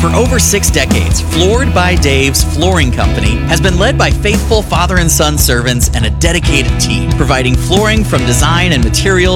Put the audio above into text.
For over 6 decades, Floored by Dave's Flooring Company has been led by faithful father and son servants and a dedicated team, providing flooring from design and materials